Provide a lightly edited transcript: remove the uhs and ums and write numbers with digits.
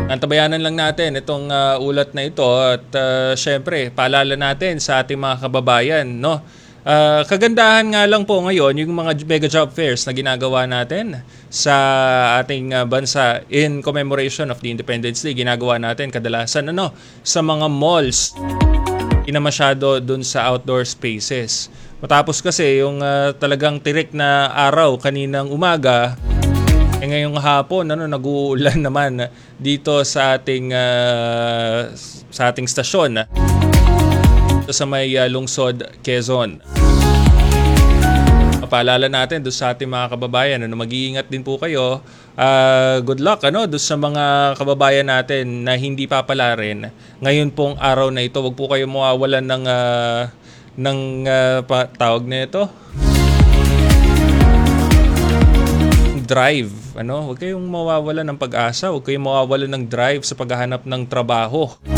Antabayanan lang natin itong ulat na ito at syempre paalala natin sa ating mga kababayan, no? Kagandahan nga lang po ngayon yung mga mega job fairs na ginagawa natin sa ating bansa in commemoration of the Independence Day. Ginagawa natin kadalasan sa mga malls. Hindi na masyado dun sa outdoor spaces. Matapos kasi yung talagang tirik na araw kaninang umaga, ngayong hapon nag-uulan naman dito sa ating stasyon sa may lungsod Quezon. Paalala natin doon sa ating mga kababayan mag-iingat din po kayo. Good luck doon sa mga kababayan natin na hindi papalarin ngayon pong araw na ito. Huwag po kayo mawawalan ng tawag na ito, drive. Huwag kayong mawawalan ng pag-asa, huwag kayong mawawalan ng drive sa paghahanap ng trabaho.